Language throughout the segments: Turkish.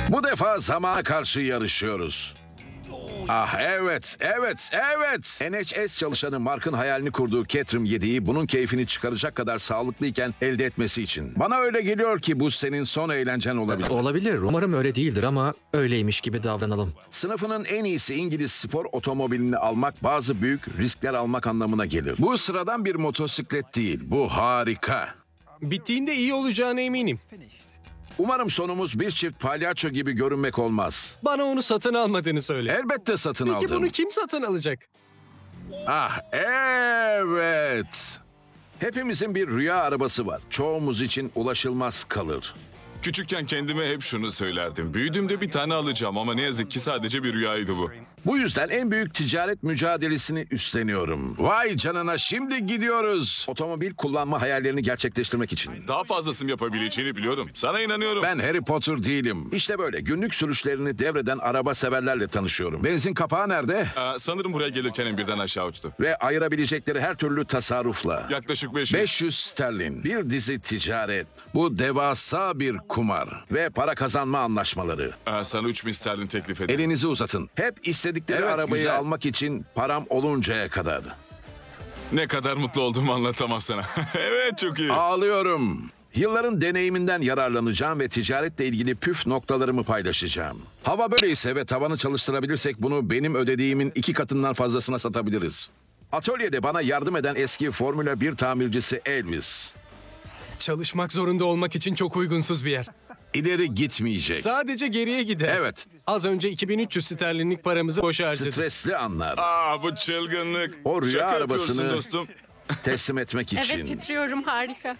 Bu defa zamana karşı yarışıyoruz. Ah evet. NHS çalışanı Mark'ın hayalini kurduğu Caterham 7'yi bunun keyfini çıkaracak kadar sağlıklıyken elde etmesi için. Bana öyle geliyor ki bu senin son eğlencen olabilir. Olabilir. Umarım öyle değildir ama öyleymiş gibi davranalım. Sınıfının en iyisi İngiliz spor otomobilini almak bazı büyük riskler almak anlamına gelir. Bu sıradan bir motosiklet değil. Bu harika. Bittiğinde iyi olacağına eminim. Umarım sonumuz bir çift palyaço gibi görünmek olmaz. Bana onu satın almadığını söyle. Elbette satın Peki aldım. bunu kim satın alacak? Ah evet. Hepimizin bir rüya arabası var. Çoğumuz için ulaşılmaz kalır. Küçükken kendime hep şunu söylerdim. Büyüdüğümde bir tane alacağım ama ne yazık ki sadece bir rüyaydı bu. Bu yüzden en büyük ticaret mücadelesini üstleniyorum. Vay canına, şimdi gidiyoruz. Otomobil kullanma hayallerini gerçekleştirmek için. Daha fazlasını yapabileceğini biliyorum. Sana inanıyorum. Ben Harry Potter değilim. İşte böyle günlük sürüşlerini devreden araba severlerle tanışıyorum. Benzin kapağı nerede? Sanırım buraya gelirken birden aşağı uçtu. Ve ayırabilecekleri her türlü tasarrufla. Yaklaşık 500. 500 sterlin. Bir dizi ticaret. Bu devasa bir kumar. Ve para kazanma anlaşmaları. Sana 3000 sterlin teklif ederim. Elinizi uzatın. Hep istedikleri Evet, arabayı güzel. almak için param oluncaya kadar. Ne kadar mutlu olduğumu anlatamam sana. Evet, çok iyi. Ağlıyorum. Yılların deneyiminden yararlanacağım ve ticaretle ilgili püf noktalarımı paylaşacağım. Hava böyleyse ve tavanı çalıştırabilirsek bunu benim ödediğimin 2 katından fazlasına satabiliriz. Atölyede bana yardım eden eski Formula 1 tamircisi Elvis. Çalışmak zorunda olmak için çok uygunsuz bir yer. İleri gitmeyecek. Sadece geriye gider. Evet. Az önce 2300 sterlinlik paramızı boşa harcadık. Stresli anlar. Bu çılgınlık. O rüya Şaka yapıyorsun arabasını dostum. teslim etmek için. Evet, titriyorum, harika.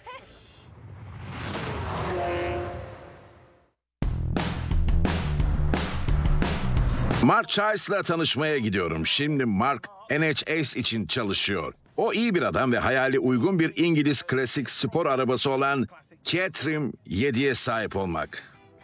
Mark Chiles'la tanışmaya gidiyorum. Şimdi Mark NHS için çalışıyor. O iyi bir adam ve hayali uygun bir İngiliz klasik spor arabası olan Caterham 7'ye sahip olmak.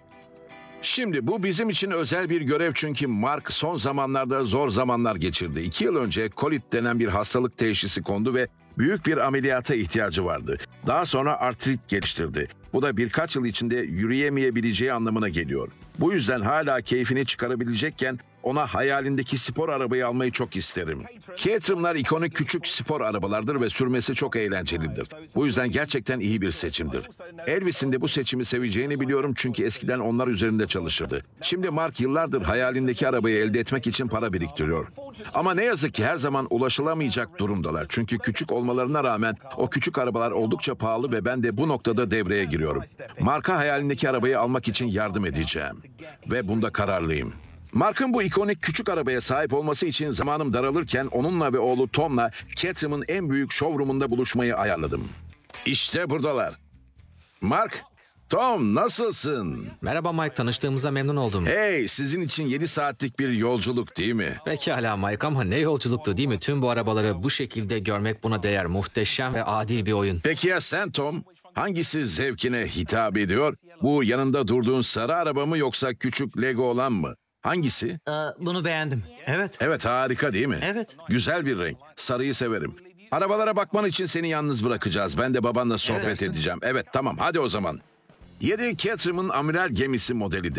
Şimdi bu bizim için özel bir görev çünkü Mark son zamanlarda zor zamanlar geçirdi. 2 yıl önce kolit denen bir hastalık teşhisi kondu ve büyük bir ameliyata ihtiyacı vardı. Daha sonra artrit geliştirdi. Bu da birkaç yıl içinde yürüyemeyebileceği anlamına geliyor. Bu yüzden hala keyfini çıkarabilecekken ona hayalindeki spor arabayı almayı çok isterim. Caterham'lar ikonik küçük spor arabalardır ve sürmesi çok eğlencelidir. Bu yüzden gerçekten iyi bir seçimdir. Elvis'in de bu seçimi seveceğini biliyorum çünkü eskiden onlar üzerinde çalışırdı. Şimdi Mark yıllardır hayalindeki arabayı elde etmek için para biriktiriyor. Ama ne yazık ki her zaman ulaşılamayacak durumdalar. Çünkü küçük olmalarına rağmen o küçük arabalar oldukça pahalı ve ben de bu noktada devreye giriyorum. Mark'a hayalindeki arabayı almak için yardım edeceğim. Ve bunda kararlıyım. Mark'ın bu ikonik küçük arabaya sahip olması için zamanım daralırken onunla ve oğlu Tom'la Caterham'ın en büyük showroom'unda buluşmayı ayarladım. İşte buradalar. Mark, Tom nasılsın? Merhaba Mike, tanıştığımıza memnun oldum. Hey, sizin için 7 saatlik bir yolculuk değil mi? Pekala Mike ama ne yolculuktu değil mi? Tüm bu arabaları bu şekilde görmek buna değer. Muhteşem ve adil bir oyun. Peki ya sen Tom? Hangisi zevkine hitap ediyor? Bu yanında durduğun sarı araba mı yoksa küçük Lego olan mı? Hangisi? Bunu beğendim. Evet. Evet, harika değil mi? Evet. Güzel bir renk. Sarıyı severim. Arabalara bakman için seni yalnız bırakacağız. Ben de babanla sohbet edeceğim. Evet, tamam, hadi o zaman. 7 Caterham'ın amiral gemisi modelidir.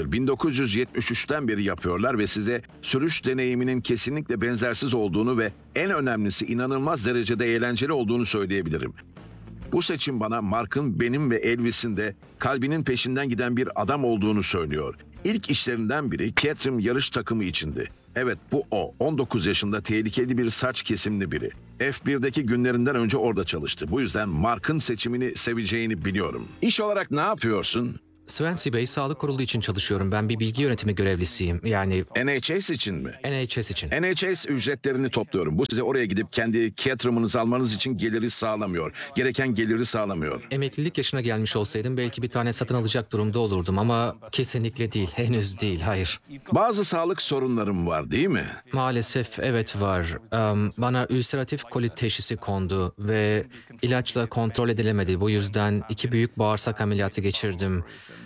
1973'ten beri yapıyorlar ve size sürüş deneyiminin kesinlikle benzersiz olduğunu ve en önemlisi inanılmaz derecede eğlenceli olduğunu söyleyebilirim. Bu seçim bana Mark'ın benim ve Elvis'in de kalbinin peşinden giden bir adam olduğunu söylüyor. İlk işlerinden biri Caterham yarış takımı içindi. Evet, bu o. 19 yaşında tehlikeli bir saç kesimli biri. F1'deki günlerinden önce orada çalıştı. Bu yüzden Mark'ın seçimini seveceğini biliyorum. İş olarak ne yapıyorsun? Swansea Bey Sağlık Kurulu için çalışıyorum. Ben bir bilgi yönetimi görevlisiyim. Yani NHS için mi? NHS için. NHS ücretlerini topluyorum. Bu size oraya gidip kendi Caterham'ınızı almanız için geliri sağlamıyor. Gereken geliri sağlamıyor. Emeklilik yaşına gelmiş olsaydım belki bir tane satın alacak durumda olurdum ama kesinlikle değil. Henüz değil, hayır. Bazı sağlık sorunlarım var değil mi? Maalesef evet var. Bana ülseratif kolit teşhisi kondu ve ilaçla kontrol edilemedi. Bu yüzden 2 büyük bağırsak ameliyatı geçirdim.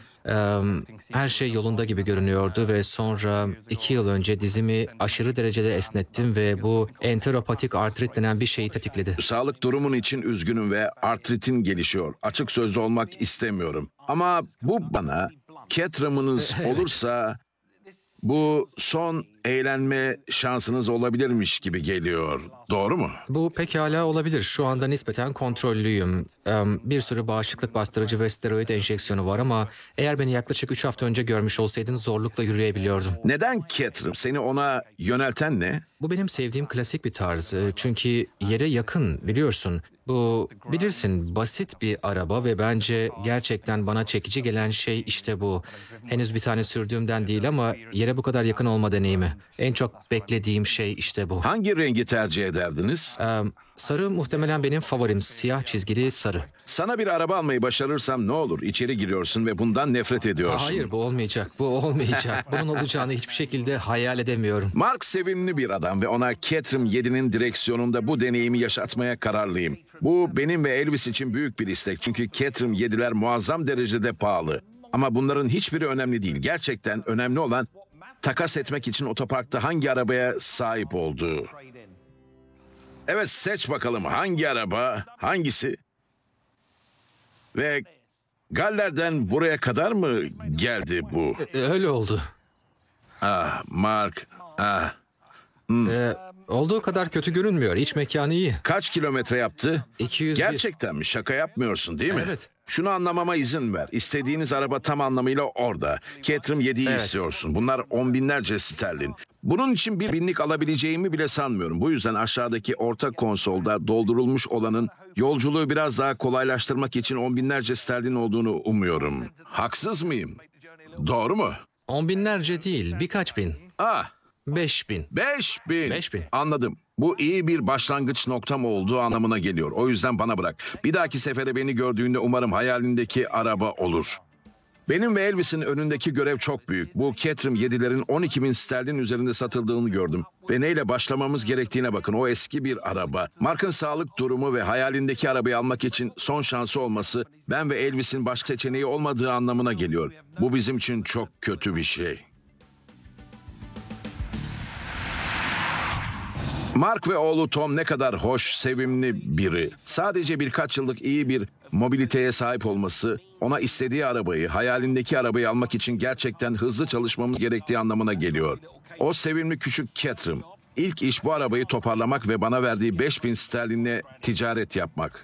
Her şey yolunda gibi görünüyordu ve sonra 2 yıl önce dizimi aşırı derecede esnettim ve bu enteropatik artrit denen bir şeyi tetikledi. Sağlık durumun için üzgünüm ve artritin gelişiyor. Açık sözlü olmak istemiyorum. Ama bu bana Caterham'ınız olursa bu son eğlenme şansınız olabilirmiş gibi geliyor. Doğru mu? Bu pekala olabilir. Şu anda nispeten kontrollüyüm. Bir sürü bağışıklık bastırıcı ve steroid enjeksiyonu var ama eğer beni yaklaşık 3 hafta önce görmüş olsaydın zorlukla yürüyebiliyordum. Neden Caterham? Seni ona yönelten ne? Bu benim sevdiğim klasik bir tarz. Çünkü yere yakın, biliyorsun. Bu, bilirsin, basit bir araba ve bence gerçekten bana çekici gelen şey işte bu. Henüz bir tane sürdüğümden değil ama yere bu kadar yakın olma deneyimi. En çok beklediğim şey işte bu. Hangi rengi tercih ederdiniz? Sarı muhtemelen benim favorim. Siyah çizgili sarı. Sana bir araba almayı başarırsam ne olur? İçeri giriyorsun ve bundan nefret ediyorsun. Hayır, bu olmayacak. Bu olmayacak. Bunun olacağını hiçbir şekilde hayal edemiyorum. Mark sevimli bir adam ve ona Caterham 7'nin direksiyonunda bu deneyimi yaşatmaya kararlıyım. Bu benim ve Elvis için büyük bir istek çünkü Caterham 7'ler muazzam derecede pahalı. Ama bunların hiçbiri önemli değil. Gerçekten önemli olan takas etmek için otoparkta hangi arabaya sahip olduğu. Evet, seç bakalım hangi araba, hangisi? Ve Galler'den buraya kadar mı geldi bu? Öyle oldu. Ah Mark, ah. Olduğu kadar kötü görünmüyor. İç mekanı iyi. Kaç kilometre yaptı? 201. Gerçekten mi? Şaka yapmıyorsun değil mi? Evet. Şunu anlamama izin ver. İstediğiniz araba tam anlamıyla orada. Caterham 7'yi Evet. istiyorsun. Bunlar 10 binlerce sterlin. Bunun için bir binlik alabileceğimi bile sanmıyorum. Bu yüzden aşağıdaki orta konsolda doldurulmuş olanın yolculuğu biraz daha kolaylaştırmak için 10 binlerce sterlin olduğunu umuyorum. Haksız mıyım? Doğru mu? 10 binlerce değil, birkaç bin. Ah, 5.000. 5.000. 5.000. Anladım. Bu iyi bir başlangıç noktam olduğu anlamına geliyor. O yüzden bana bırak. Bir dahaki sefere beni gördüğünde umarım hayalindeki araba olur. Benim ve Elvis'in önündeki görev çok büyük. Bu Caterham 7'lerin 12.000 sterlin üzerinde satıldığını gördüm. Ve neyle başlamamız gerektiğine bakın. O eski bir araba. Mark'ın sağlık durumu ve hayalindeki arabayı almak için son şansı olması ben ve Elvis'in başka seçeneği olmadığı anlamına geliyor. Bu bizim için çok kötü bir şey. Mark ve oğlu Tom ne kadar hoş, sevimli biri. Sadece birkaç yıllık iyi bir mobiliteye sahip olması, ona istediği arabayı, hayalindeki arabayı almak için gerçekten hızlı çalışmamız gerektiği anlamına geliyor. O sevimli küçük Caterham. İlk iş bu arabayı toparlamak ve bana verdiği 5.000 sterlinle ticaret yapmak.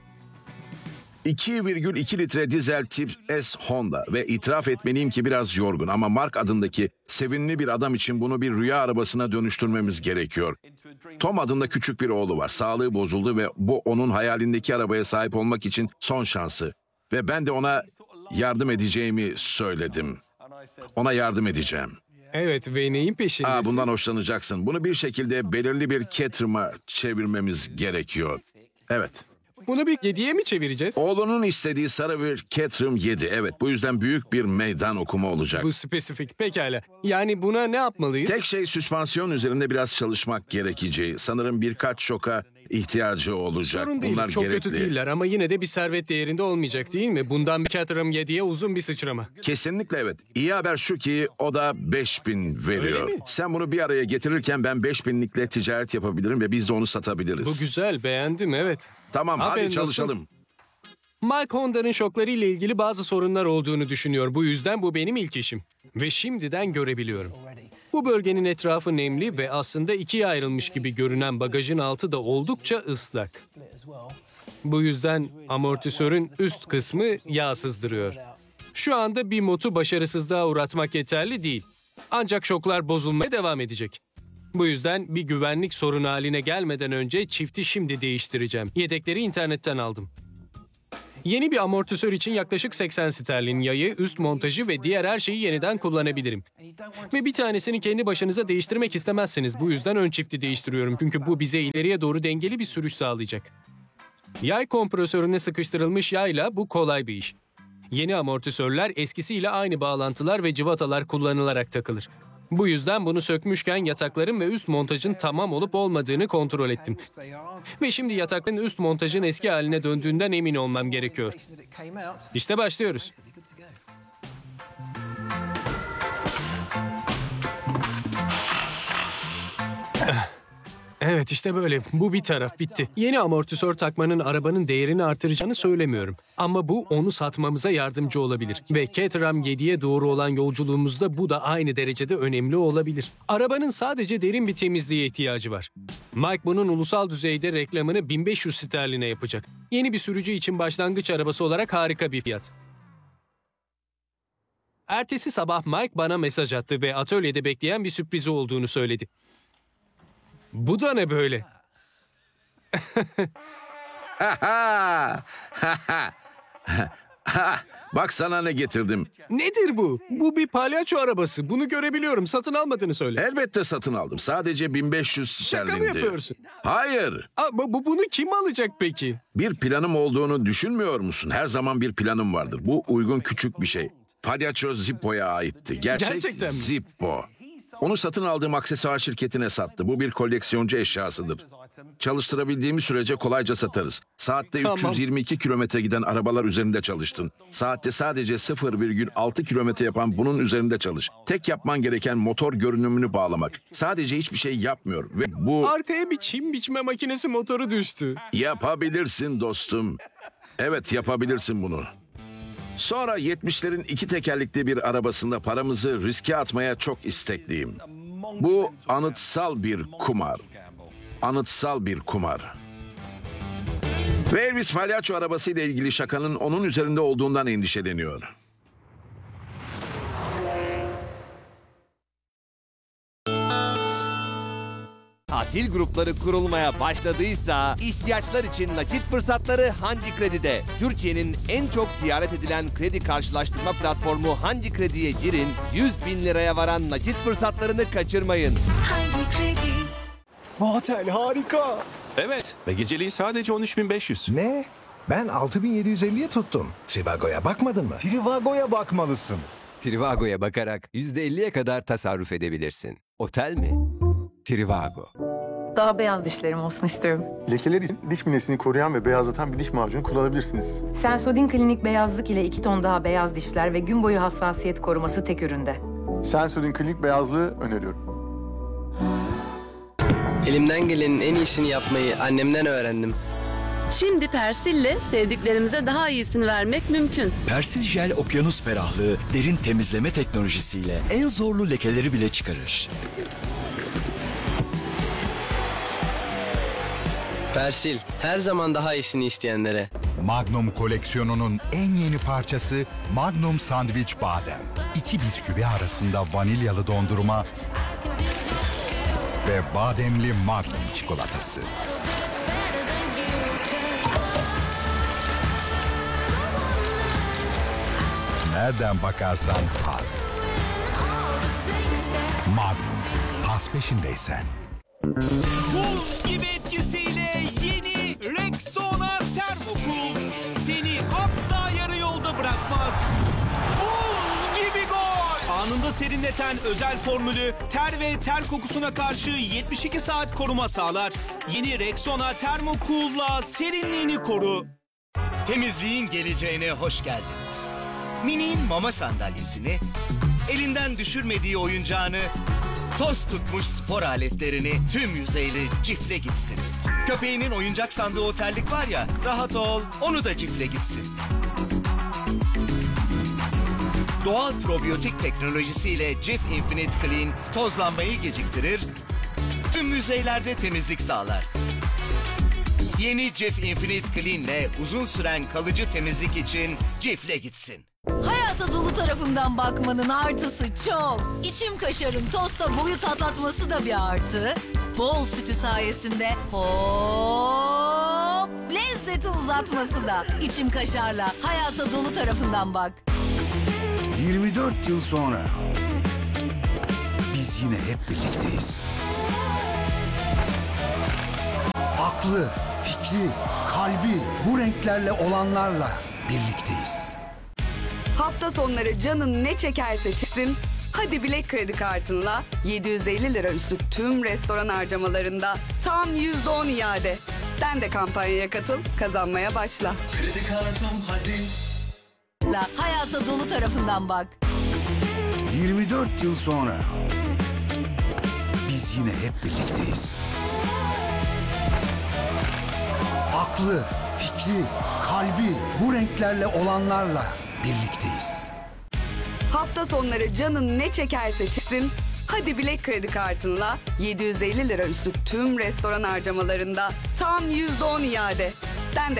2,2 litre dizel tip S Honda ve itiraf etmeliyim ki biraz yorgun ama Mark adındaki sevimli bir adam için bunu bir rüya arabasına dönüştürmemiz gerekiyor. Tom adında küçük bir oğlu var. Sağlığı bozuldu ve bu onun hayalindeki arabaya sahip olmak için son şansı. Ve ben de ona yardım edeceğimi söyledim. Ona yardım edeceğim. Evet ve neyin peşindesin? Bundan hoşlanacaksın. Bunu bir şekilde belirli bir Caterham'a çevirmemiz gerekiyor. Evet. Bunu bir 7'ye mi çevireceğiz? Oğlunun istediği sarı bir Caterham 7. Evet, bu yüzden büyük bir meydan okuma olacak. Bu spesifik. Pekala. Yani buna ne yapmalıyız? Tek şey süspansiyon üzerinde biraz çalışmak gerekeceği. Sanırım birkaç şoka ihtiyacı olacak. Sorun değil. Bunlar Çok gerekli. kötü değiller ama yine de bir servet değerinde olmayacak değil mi? Bundan bir Caterham 7'ye uzun bir sıçrama. Kesinlikle evet. İyi haber şu ki o da 5.000 veriyor. Öyle mi? Sen bunu bir araya getirirken ben 5.000'likle ticaret yapabilirim ve biz de onu satabiliriz. Bu güzel. Beğendim evet. Tamam, Aferin hadi çalışalım. Mike Honda'nın şokları ile ilgili bazı sorunlar olduğunu düşünüyor. Bu yüzden bu benim ilk işim. Ve şimdiden görebiliyorum. Bu bölgenin etrafı nemli ve aslında ikiye ayrılmış gibi görünen bagajın altı da oldukça ıslak. Bu yüzden amortisörün üst kısmı yağ sızdırıyor. Şu anda bir motu başarısızlığa uğratmak yeterli değil. Ancak şoklar bozulmaya devam edecek. Bu yüzden bir güvenlik sorunu haline gelmeden önce çifti şimdi değiştireceğim. Yedekleri internetten aldım. Yeni bir amortisör için yaklaşık 80 sterlin yayı, üst montajı ve diğer her şeyi yeniden kullanabilirim. Ve bir tanesini kendi başınıza değiştirmek istemezseniz bu yüzden ön çifti değiştiriyorum. Çünkü bu bize ileriye doğru dengeli bir sürüş sağlayacak. Yay kompresörüne sıkıştırılmış yayla bu kolay bir iş. Yeni amortisörler eskisiyle aynı bağlantılar ve cıvatalar kullanılarak takılır. Bu yüzden bunu sökmüşken yatakların ve üst montajın tamam olup olmadığını kontrol ettim. Ve şimdi yatakların üst montajın eski haline döndüğünden emin olmam gerekiyor. İşte başlıyoruz. Evet işte böyle. Bu bir taraf bitti. Yeni amortisör takmanın arabanın değerini artıracağını söylemiyorum. Ama bu onu satmamıza yardımcı olabilir. Ve Caterham 7'ye doğru olan yolculuğumuzda bu da aynı derecede önemli olabilir. Arabanın sadece derin bir temizliğe ihtiyacı var. Mike bunun ulusal düzeyde reklamını 1500 sterline yapacak. Yeni bir sürücü için başlangıç arabası olarak harika bir fiyat. Ertesi sabah Mike bana mesaj attı ve atölyede bekleyen bir sürprizi olduğunu söyledi. Bu da ne böyle? Bak sana ne getirdim. Nedir bu? Bu bir palyaço arabası. Bunu görebiliyorum. Satın almadığını söyle. Elbette satın aldım. Sadece 1500 Şaka mı sterlindi. yapıyorsun? Hayır. Bunu kim alacak peki? Bir planım olduğunu düşünmüyor musun? Her zaman bir planım vardır. Bu uygun küçük bir şey. Palyaço Zippo'ya aitti. Gerçekten mi? Zippo. Onu satın aldığım aksesuar şirketine sattı. Bu bir koleksiyoncu eşyasıdır. Çalıştırabildiğimiz sürece kolayca satarız. Saatte Tamam. 322 kilometre giden arabalar üzerinde çalıştın. Saatte sadece 0,6 kilometre yapan bunun üzerinde çalış. Tek yapman gereken motor görünümünü bağlamak. Sadece hiçbir şey yapmıyor ve bu... Arkaya bir çim biçme makinesi motoru düştü. Yapabilirsin dostum. Evet, yapabilirsin bunu. Sonra 70'lerin iki tekerlekli bir arabasında paramızı riske atmaya çok istekliyim. Bu anıtsal bir kumar. Anıtsal bir kumar. Ve Elvis palyaço arabasıyla ilgili şakanın onun üzerinde olduğundan endişeleniyor. Tatil grupları kurulmaya başladıysa ihtiyaçlar için nakit fırsatları Hangi Kredi'de. Türkiye'nin en çok ziyaret edilen kredi karşılaştırma platformu Hangi Kredi'ye girin, 100.000 liraya varan nakit fırsatlarını kaçırmayın. Hangi Kredi? Bu otel harika. Evet ve geceliği sadece 13.500. Ne? Ben 6.750'ye tuttum. Trivago'ya bakmadın mı? Trivago'ya bakmalısın. Trivago'ya bakarak %50'ye kadar tasarruf edebilirsin. Otel mi? Trivago. Daha beyaz dişlerim olsun istiyorum. Lekeler için diş minesini koruyan ve beyazlatan bir diş macunu kullanabilirsiniz. Sensodyne Klinik beyazlık ile 2 ton daha beyaz dişler ve gün boyu hassasiyet koruması tek üründe. Sensodyne Klinik beyazlığı öneriyorum. Elimden gelenin en iyisini yapmayı annemden öğrendim. Şimdi Persil'le sevdiklerimize daha iyisini vermek mümkün. Persil Jel okyanus ferahlığı derin temizleme teknolojisiyle en zorlu lekeleri bile çıkarır. Persil, her zaman daha iyisini isteyenlere. Magnum koleksiyonunun en yeni parçası Magnum Sandviç Badem. 2 bisküvi arasında vanilyalı dondurma ve bademli Magnum çikolatası. Nereden bakarsan haz. Magnum, haz peşindeysen. Buz gibi etkisiyle yeni Rexona Thermocool seni asla yarı yolda bırakmaz. Buz gibi gol! Anında serinleten özel formülü ter ve ter kokusuna karşı 72 saat koruma sağlar. Yeni Rexona Thermocool'la serinliğini koru. Temizliğin geleceğine hoş geldiniz. Mini'nin mama sandalyesini, elinden düşürmediği oyuncağını, toz tutmuş spor aletlerini tüm yüzeyle cifle gitsin. Köpeğinin oyuncak sandığı o terlik var ya, rahat ol, onu da cifle gitsin. Doğal probiyotik teknolojisiyle Cif Infinite Clean tozlanmayı geciktirir, tüm yüzeylerde temizlik sağlar. Yeni Cif Infinite Clean ile uzun süren kalıcı temizlik için cifle gitsin. Hayata dolu tarafından bakmanın artısı çok. İçim kaşarın tosta boyut atlatması da bir artı. Bol sütü sayesinde hop lezzeti uzatması da. İçim kaşarla hayata dolu tarafından bak. 24 yıl sonra biz yine hep birlikteyiz. Aklı, fikri, kalbi bu renklerle olanlarla birlikteyiz. Hafta sonları canın ne çekerse çıksın, hadi Bilek kredi kartınla 750 lira üstü tüm restoran harcamalarında tam %10 iade. Sen de kampanyaya katıl, kazanmaya başla. Kredi kartım hadi. Hayata dolu tarafından bak. 24 yıl sonra biz yine hep birlikteyiz. aklı, fikri, kalbi bu renklerle olanlarla birlikteyiz. Hafta sonları canın ne çekerse çeksin. Hadi Bilek kredi kartınla 750 lira üstü tüm restoran harcamalarında tam %10 iade. Sen de